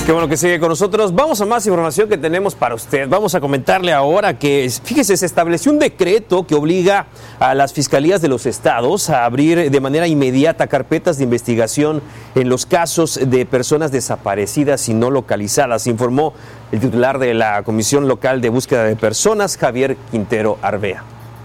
Qué bueno que sigue con nosotros. Vamos a más información que tenemos para usted. Vamos a comentarle ahora que, fíjese, se estableció un decreto que obliga a las fiscalías de los estados a abrir de manera inmediata carpetas de investigación en los casos de personas desaparecidas y no localizadas, informó el titular de la Comisión Local de Búsqueda de Personas, Javier Quintero Arbea.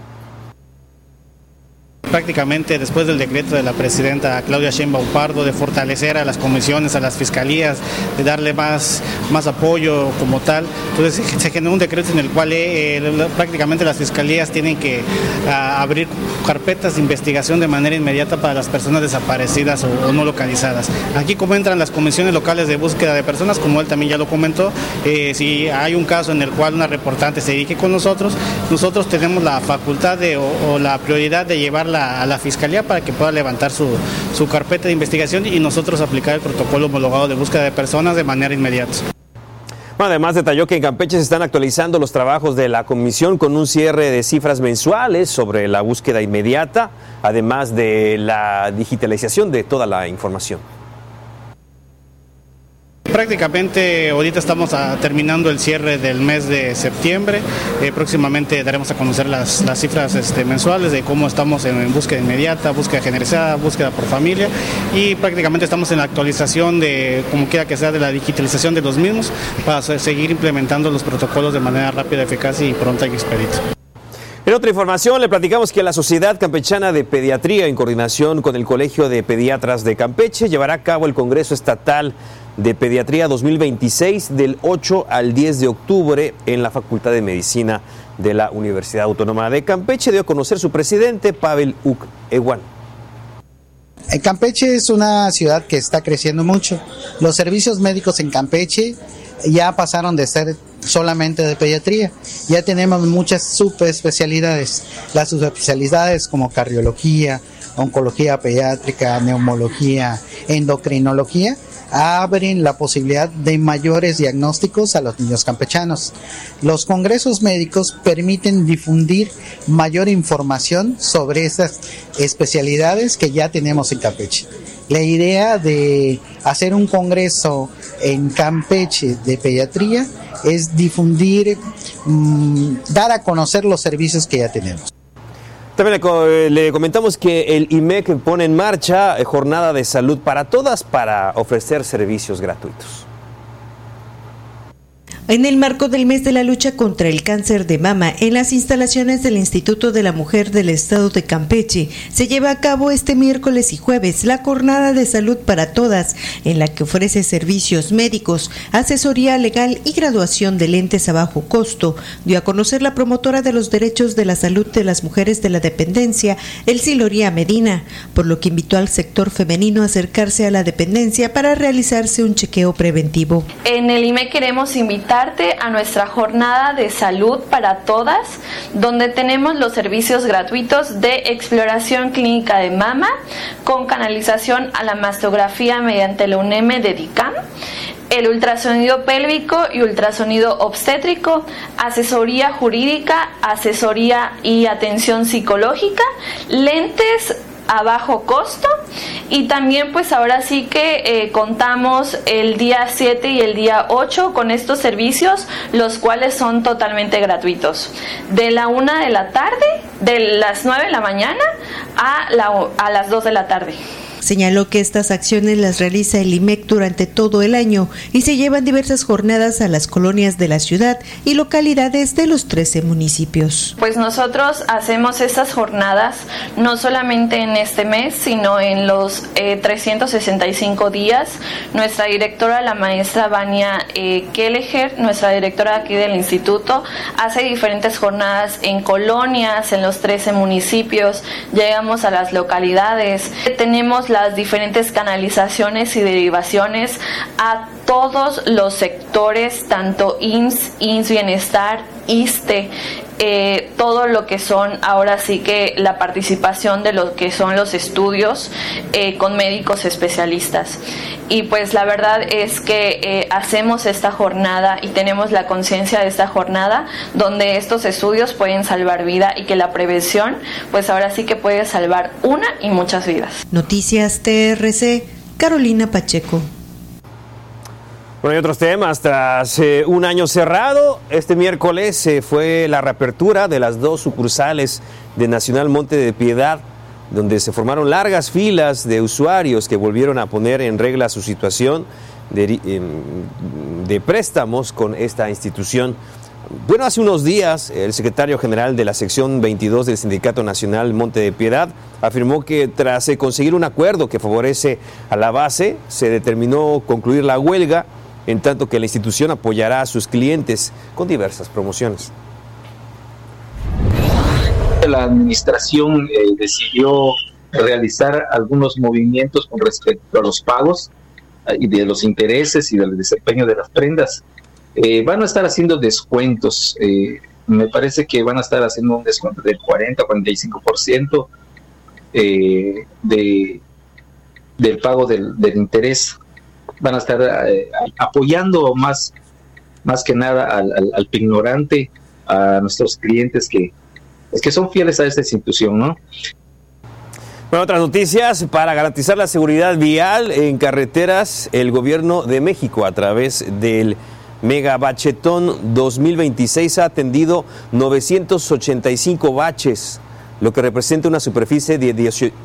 Prácticamente después del decreto de la presidenta Claudia Sheinbaum Pardo de fortalecer a las comisiones, a las fiscalías, de darle más apoyo como tal, entonces se generó un decreto en el cual prácticamente las fiscalías tienen que abrir carpetas de investigación de manera inmediata para las personas desaparecidas o no localizadas. Aquí como entran las comisiones locales de búsqueda de personas, como él también ya lo comentó, si hay un caso en el cual una reportante se dirige con nosotros tenemos la facultad o la prioridad de llevarla a la fiscalía para que pueda levantar su carpeta de investigación y nosotros aplicar el protocolo homologado de búsqueda de personas de manera inmediata. Bueno, además detalló que en Campeche se están actualizando los trabajos de la comisión con un cierre de cifras mensuales sobre la búsqueda inmediata, además de la digitalización de toda la información. Prácticamente ahorita estamos terminando el cierre del mes de septiembre. Próximamente daremos a conocer las cifras mensuales de cómo estamos en búsqueda inmediata, búsqueda generalizada, búsqueda por familia, y prácticamente estamos en la actualización de, como quiera que sea, de la digitalización de los mismos para seguir implementando los protocolos de manera rápida, eficaz y pronta y expedita. En otra información, le platicamos que la Sociedad Campechana de Pediatría, en coordinación con el Colegio de Pediatras de Campeche, llevará a cabo el Congreso Estatal de Pediatría 2026 del 8 al 10 de octubre en la Facultad de Medicina de la Universidad Autónoma de Campeche, dio a conocer su presidente, Pavel Ewan. Campeche es una ciudad que está creciendo mucho. Los servicios médicos en Campeche ya pasaron de ser solamente de pediatría. Ya tenemos muchas subespecialidades. Las subespecialidades como cardiología, oncología pediátrica, neumología, endocrinología, abren la posibilidad de mayores diagnósticos a los niños campechanos. Los congresos médicos permiten difundir mayor información sobre esas especialidades que ya tenemos en Campeche. La idea de hacer un congreso en Campeche de pediatría es difundir, dar a conocer los servicios que ya tenemos. También le comentamos que el IMEC pone en marcha jornada de salud para todas para ofrecer servicios gratuitos. En el marco del mes de la lucha contra el cáncer de mama, en las instalaciones del Instituto de la Mujer del Estado de Campeche, se lleva a cabo este miércoles y jueves la jornada de salud para todas, en la que ofrece servicios médicos, asesoría legal y graduación de lentes a bajo costo, dio a conocer la promotora de los derechos de la salud de las mujeres de la dependencia, Elsie Loría Medina, por lo que invitó al sector femenino a acercarse a la dependencia para realizarse un chequeo preventivo. En el IME queremos invitar a nuestra jornada de salud para todas, donde tenemos los servicios gratuitos de exploración clínica de mama con canalización a la mastografía mediante la UNEM de DICAM, el ultrasonido pélvico y ultrasonido obstétrico, asesoría jurídica, asesoría y atención psicológica, lentes a bajo costo, y también pues ahora sí que contamos el día 7 y el día 8 con estos servicios, los cuales son totalmente gratuitos, de la 1 de la tarde, de las 9 de la mañana a las 2 de la tarde. Señaló que estas acciones las realiza el IMEC durante todo el año y se llevan diversas jornadas a las colonias de la ciudad y localidades de los 13 municipios. Pues nosotros hacemos estas jornadas no solamente en este mes, sino en los 365 días. Nuestra directora, la maestra Vania Kelleher, nuestra directora aquí del instituto, hace diferentes jornadas en colonias, en los 13 municipios, llegamos a las localidades, tenemos las diferentes canalizaciones y derivaciones a todos los sectores, tanto IMSS Bienestar, ISSSTE, todo lo que son ahora sí que la participación de lo que son los estudios con médicos especialistas. Y pues la verdad es que hacemos esta jornada y tenemos la conciencia de esta jornada donde estos estudios pueden salvar vida y que la prevención pues ahora sí que puede salvar una y muchas vidas. Noticias TRC, Carolina Pacheco. Bueno, y otros temas. Tras un año cerrado, este miércoles fue la reapertura de las 2 sucursales de Nacional Monte de Piedad, donde se formaron largas filas de usuarios que volvieron a poner en regla su situación de préstamos con esta institución. Bueno, hace unos días el secretario general de la sección 22 del Sindicato Nacional Monte de Piedad afirmó que tras conseguir un acuerdo que favorece a la base, se determinó concluir la huelga, en tanto que la institución apoyará a sus clientes con diversas promociones. La administración decidió realizar algunos movimientos con respecto a los pagos y de los intereses y del desempeño de las prendas. Van a estar haciendo descuentos, me parece que van a estar haciendo un descuento del 40-45% del pago del interés. Van a estar apoyando más que nada al ignorante, a nuestros clientes que son fieles a esta institución, ¿no? Bueno, otras noticias. Para garantizar la seguridad vial en carreteras, el gobierno de México, a través del Mega Bachetón 2026, ha atendido 985 baches, lo que representa una superficie de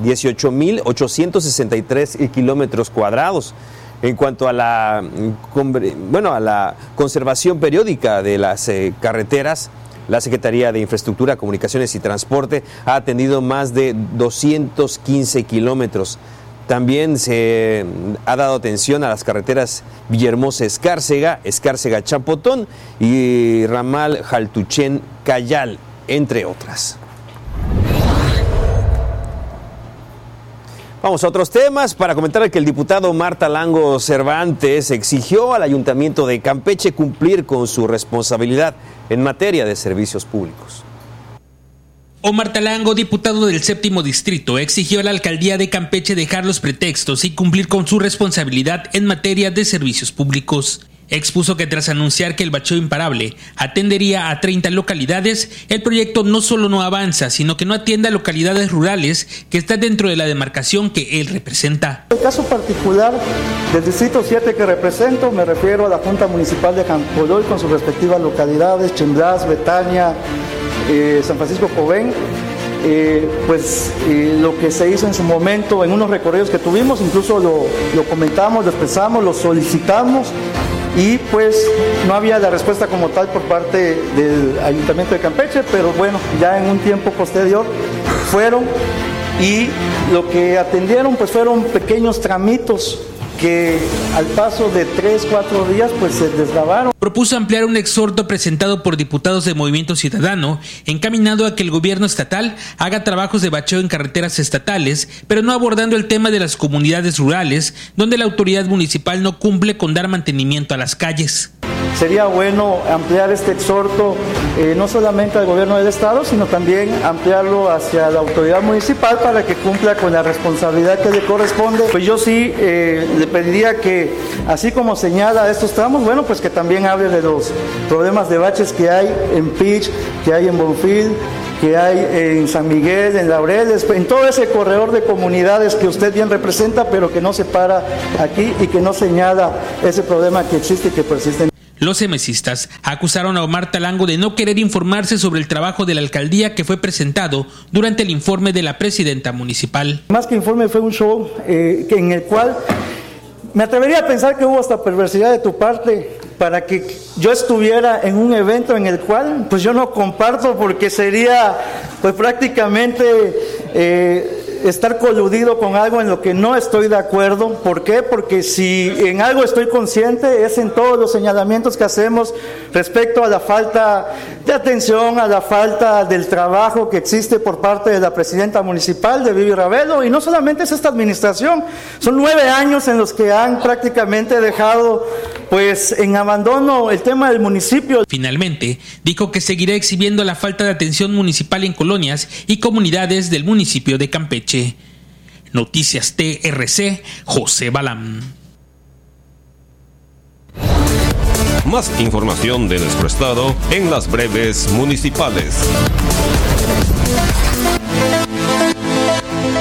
18.863 kilómetros cuadrados. En cuanto a la conservación periódica de las carreteras, la Secretaría de Infraestructura, Comunicaciones y Transporte ha atendido más de 215 kilómetros. También se ha dado atención a las carreteras Villahermosa-Escárcega, Escárcega-Champotón y ramal Jaltuchén-Cayal, entre otras. Vamos a otros temas para comentar que el diputado Marta Lango Cervantes exigió al Ayuntamiento de Campeche cumplir con su responsabilidad en materia de servicios públicos. Omar Talango, diputado del 7º Distrito, exigió a la Alcaldía de Campeche dejar los pretextos y cumplir con su responsabilidad en materia de servicios públicos. Expuso que tras anunciar que el bacheo imparable atendería a 30 localidades, el proyecto no solo no avanza, sino que no atiende a localidades rurales que están dentro de la demarcación que él representa. En el caso particular del Distrito 7 que represento, me refiero a la Junta Municipal de Campoloy con sus respectivas localidades, Chimblás, Betania, San Francisco Cobén. Lo que se hizo en su momento en unos recorridos que tuvimos, incluso lo comentamos, lo expresamos, lo solicitamos, y pues no había la respuesta como tal por parte del Ayuntamiento de Campeche, pero bueno, ya en un tiempo posterior fueron, y lo que atendieron pues fueron pequeños tramitos que al paso de 3-4 días pues se desgrabaron. Propuso ampliar un exhorto presentado por diputados de Movimiento Ciudadano encaminado a que el gobierno estatal haga trabajos de bacheo en carreteras estatales, pero no abordando el tema de las comunidades rurales, donde la autoridad municipal no cumple con dar mantenimiento a las calles. Sería bueno ampliar este exhorto no solamente al gobierno del estado, sino también ampliarlo hacia la autoridad municipal para que cumpla con la responsabilidad que le corresponde. Pues yo sí le pediría que, así como señala estos tramos, bueno, pues que también hable de los problemas de baches que hay en Pich, que hay en Bonfil, que hay en San Miguel, en Laureles, en todo ese corredor de comunidades que usted bien representa, pero que no se para aquí y que no señala ese problema que existe y que persiste. Los emesistas acusaron a Omar Talango de no querer informarse sobre el trabajo de la alcaldía que fue presentado durante el informe de la presidenta municipal. Más que informe, fue un show en el cual me atrevería a pensar que hubo hasta perversidad de tu parte para que yo estuviera en un evento en el cual pues yo no comparto, porque sería pues prácticamente estar coludido con algo en lo que no estoy de acuerdo. ¿Por qué? Porque si en algo estoy consciente es en todos los señalamientos que hacemos respecto a la falta de atención, a la falta del trabajo que existe por parte de la presidenta municipal, de Vivi Ravelo, y no solamente es esta administración, son 9 años en los que han prácticamente dejado pues en abandono el tema del municipio. Finalmente, dijo que seguirá exhibiendo la falta de atención municipal en colonias y comunidades del municipio de Campeche. Noticias TRC, José Balam. Más información de nuestro estado en las breves municipales.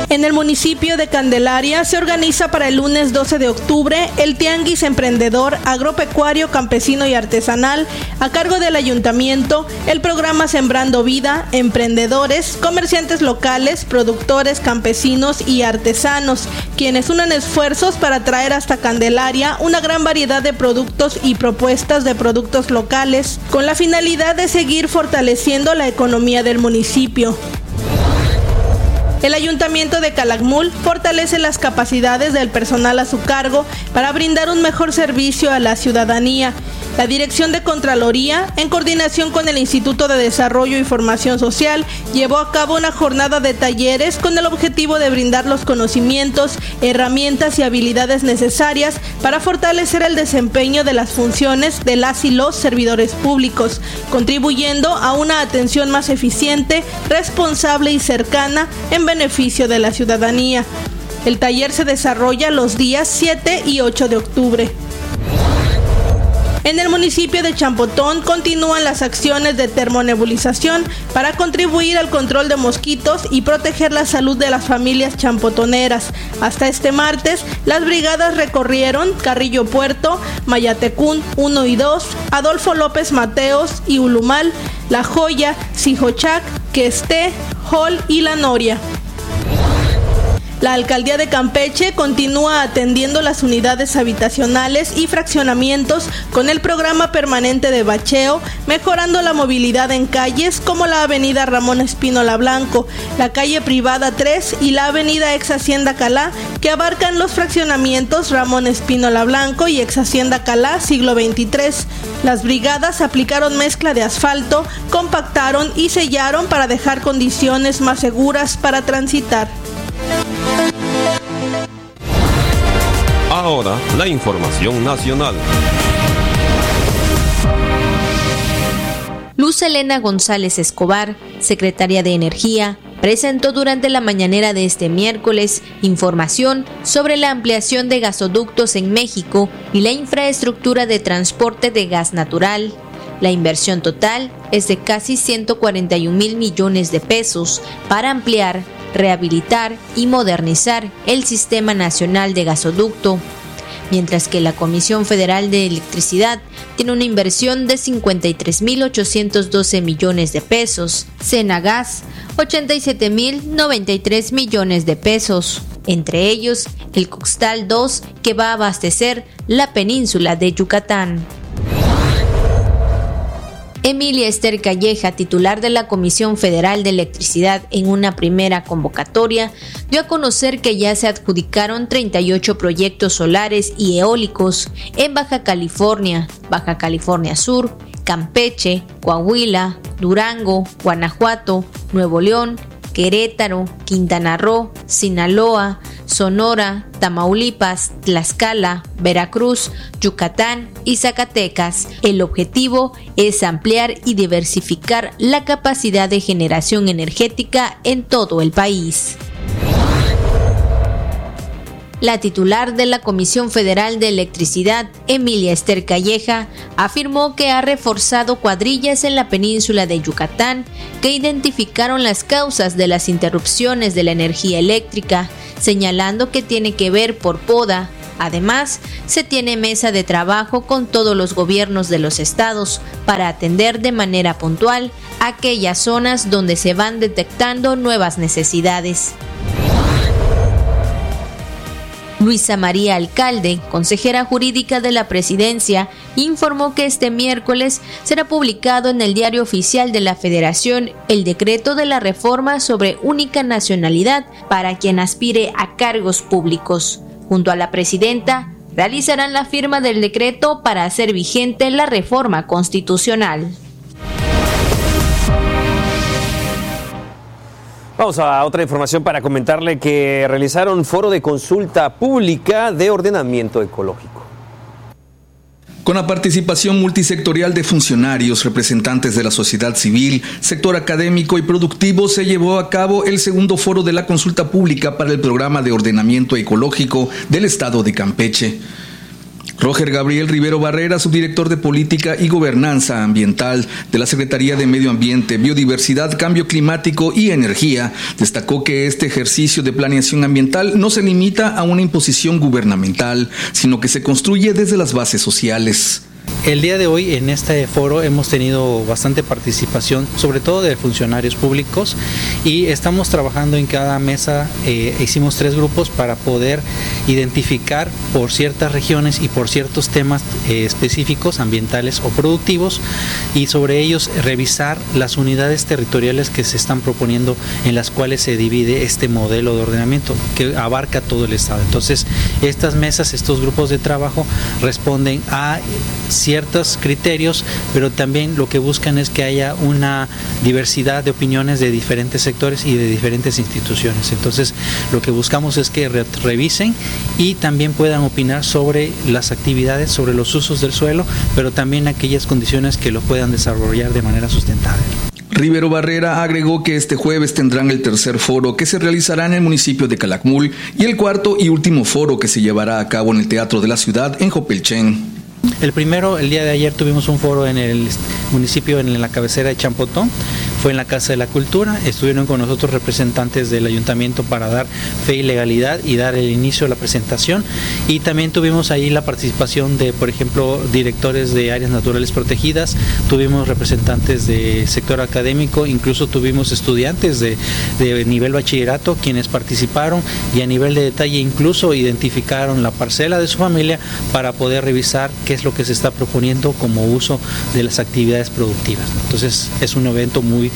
En el municipio de Candelaria se organiza para el lunes 12 de octubre el Tianguis Emprendedor Agropecuario, Campesino y Artesanal a cargo del ayuntamiento, el programa Sembrando Vida, emprendedores, comerciantes locales, productores, campesinos y artesanos, quienes unen esfuerzos para traer hasta Candelaria una gran variedad de productos y propuestas de productos locales, con la finalidad de seguir fortaleciendo la economía del municipio. El Ayuntamiento de Calakmul fortalece las capacidades del personal a su cargo para brindar un mejor servicio a la ciudadanía. La Dirección de Contraloría, en coordinación con el Instituto de Desarrollo y Formación Social, llevó a cabo una jornada de talleres con el objetivo de brindar los conocimientos, herramientas y habilidades necesarias para fortalecer el desempeño de las funciones de las y los servidores públicos, contribuyendo a una atención más eficiente, responsable y cercana en beneficio de la ciudadanía. El taller se desarrolla los días 7 y 8 de octubre. En el municipio de Champotón continúan las acciones de termonebulización para contribuir al control de mosquitos y proteger la salud de las familias champotoneras. Hasta este martes, las brigadas recorrieron Carrillo Puerto, Mayatecún 1 y 2, Adolfo López Mateos y Ulumal, La Joya, Sijochac, Questé, Jol y La Noria. La alcaldía de Campeche continúa atendiendo las unidades habitacionales y fraccionamientos con el programa permanente de bacheo, mejorando la movilidad en calles como la avenida Ramón Espínola Blanco, la calle privada 3 y la avenida Ex Hacienda Calá, que abarcan los fraccionamientos Ramón Espínola Blanco y Ex Hacienda Calá siglo XXIII. Las brigadas aplicaron mezcla de asfalto, compactaron y sellaron para dejar condiciones más seguras para transitar. Ahora, la información nacional. Luz Helena González Escobar, secretaria de Energía, presentó durante la mañanera de este miércoles información sobre la ampliación de gasoductos en México y la infraestructura de transporte de gas natural. La inversión total es de casi 141,000 millones de pesos para ampliar, rehabilitar y modernizar el Sistema Nacional de Gasoducto, mientras que la Comisión Federal de Electricidad tiene una inversión de 53,812 millones de pesos, Senagas 87,093 millones de pesos, entre ellos el Coxtal 2, que va a abastecer la península de Yucatán. Emilia Esther Calleja, titular de la Comisión Federal de Electricidad, en una primera convocatoria, dio a conocer que ya se adjudicaron 38 proyectos solares y eólicos en Baja California Sur, Campeche, Coahuila, Durango, Guanajuato, Nuevo León, Querétaro, Quintana Roo, Sinaloa, Sonora, Tamaulipas, Tlaxcala, Veracruz, Yucatán y Zacatecas. El objetivo es ampliar y diversificar la capacidad de generación energética en todo el país. La titular de la Comisión Federal de Electricidad, Emilia Esther Calleja, afirmó que ha reforzado cuadrillas en la península de Yucatán que identificaron las causas de las interrupciones de la energía eléctrica, señalando que tiene que ver por poda. Además, se tiene mesa de trabajo con todos los gobiernos de los estados para atender de manera puntual aquellas zonas donde se van detectando nuevas necesidades. Luisa María Alcalde, consejera jurídica de la Presidencia, informó que este miércoles será publicado en el Diario Oficial de la Federación el decreto de la reforma sobre única nacionalidad para quien aspire a cargos públicos. Junto a la presidenta, realizarán la firma del decreto para hacer vigente la reforma constitucional. Vamos a otra información para comentarle que realizaron foro de consulta pública de ordenamiento ecológico. Con la participación multisectorial de funcionarios, representantes de la sociedad civil, sector académico y productivo, se llevó a cabo el segundo foro de la consulta pública para el programa de ordenamiento ecológico del estado de Campeche. Roger Gabriel Rivero Barrera, subdirector de Política y Gobernanza Ambiental de la Secretaría de Medio Ambiente, Biodiversidad, Cambio Climático y Energía, destacó que este ejercicio de planeación ambiental no se limita a una imposición gubernamental, sino que se construye desde las bases sociales. El día de hoy en este foro hemos tenido bastante participación, sobre todo de funcionarios públicos, y estamos trabajando en cada mesa. Hicimos 3 grupos para poder identificar por ciertas regiones y por ciertos temas específicos, ambientales o productivos, y sobre ellos revisar las unidades territoriales que se están proponiendo, en las cuales se divide este modelo de ordenamiento que abarca todo el estado. Entonces, estas mesas, estos grupos de trabajo responden a ciertos criterios, pero también lo que buscan es que haya una diversidad de opiniones de diferentes sectores y de diferentes instituciones. Entonces, lo que buscamos es que revisen y también puedan opinar sobre las actividades, sobre los usos del suelo, pero también aquellas condiciones que lo puedan desarrollar de manera sustentable. Rivero Barrera agregó que este jueves tendrán el tercer foro que se realizará en el municipio de Calakmul y el cuarto y último foro que se llevará a cabo en el Teatro de la Ciudad en Jopelchen. El primero, el día de ayer tuvimos un foro en el municipio, en la cabecera de Champotón, fue en la Casa de la Cultura, estuvieron con nosotros representantes del ayuntamiento para dar fe y legalidad y dar el inicio a la presentación, y también tuvimos ahí la participación de, por ejemplo, directores de áreas naturales protegidas, tuvimos representantes del sector académico, incluso tuvimos estudiantes de nivel bachillerato quienes participaron y a nivel de detalle incluso identificaron la parcela de su familia para poder revisar qué es lo que se está proponiendo como uso de las actividades productivas. Entonces es un evento muy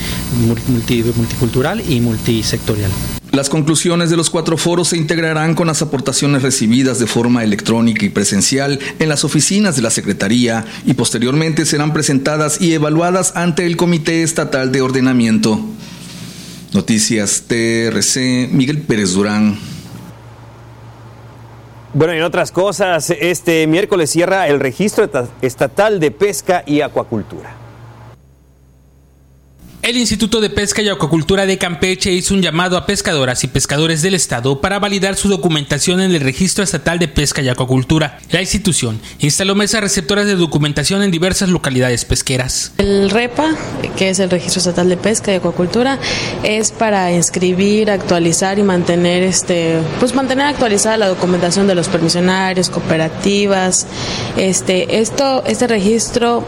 multicultural y multisectorial. Las conclusiones de los 4 foros se integrarán con las aportaciones recibidas de forma electrónica y presencial en las oficinas de la Secretaría y posteriormente serán presentadas y evaluadas ante el Comité Estatal de Ordenamiento. Noticias TRC, Miguel Pérez Durán. Bueno, y en otras cosas, este miércoles cierra el Registro Estatal de Pesca y Acuacultura. El Instituto de Pesca y Acuacultura de Campeche hizo un llamado a pescadoras y pescadores del estado para validar su documentación en el Registro Estatal de Pesca y Acuacultura. La institución instaló mesas receptoras de documentación en diversas localidades pesqueras. El REPA, que es el Registro Estatal de Pesca y Acuacultura, es para inscribir, actualizar y mantener mantener actualizada la documentación de los permisionarios, cooperativas. Este registro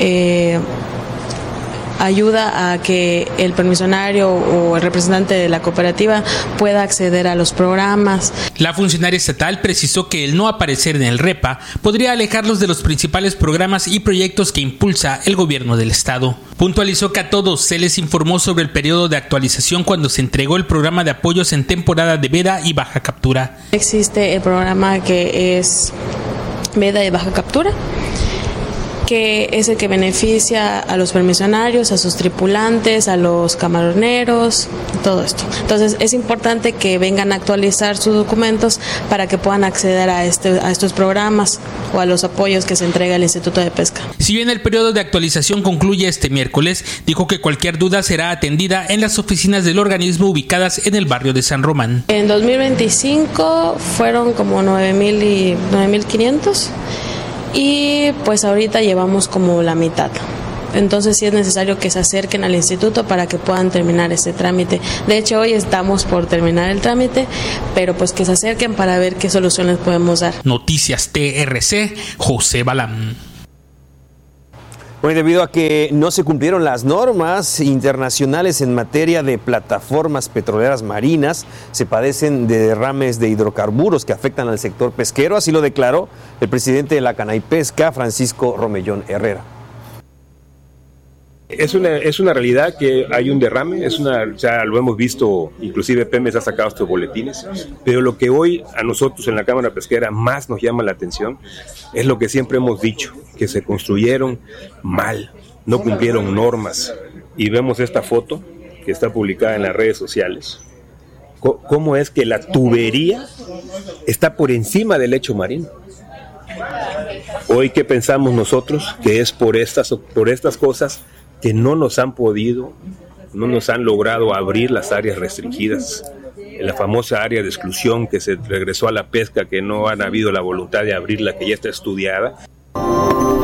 ayuda a que el permisionario o el representante de la cooperativa pueda acceder a los programas. La funcionaria estatal precisó que el no aparecer en el REPA podría alejarlos de los principales programas y proyectos que impulsa el gobierno del estado. Puntualizó que a todos se les informó sobre el periodo de actualización cuando se entregó el programa de apoyos en temporada de veda y baja captura. Existe el programa que es veda y baja captura, que es el que beneficia a los permisionarios, a sus tripulantes, a los camaroneros, todo esto. Entonces es importante que vengan a actualizar sus documentos para que puedan acceder a estos programas o a los apoyos que se entrega el Instituto de Pesca. Si bien el periodo de actualización concluye este miércoles, dijo que cualquier duda será atendida en las oficinas del organismo ubicadas en el barrio de San Román. En 2025 fueron como 9,500. Y pues ahorita llevamos como la mitad. Entonces sí es necesario que se acerquen al instituto para que puedan terminar este trámite. De hecho, hoy estamos por terminar el trámite, pero pues que se acerquen para ver qué soluciones podemos dar. Noticias TRC, José Balam. Bueno, debido a que no se cumplieron las normas internacionales en materia de plataformas petroleras marinas, se padecen de derrames de hidrocarburos que afectan al sector pesquero, así lo declaró el presidente de la Canaipesca, Francisco Romellón Herrera. Es una realidad que hay un derrame, ya lo hemos visto, inclusive Pemex ha sacado estos boletines, pero lo que hoy a nosotros en la Cámara Pesquera más nos llama la atención es lo que siempre hemos dicho, que se construyeron mal, no cumplieron normas, y vemos esta foto que está publicada en las redes sociales, cómo es que la tubería está por encima del lecho marino. Hoy, ¿qué pensamos nosotros? Que es por estas cosas que no nos han logrado abrir las áreas restringidas. la famosa área de exclusión que se regresó a la pesca, que no han habido la voluntad de abrirla, que ya está estudiada.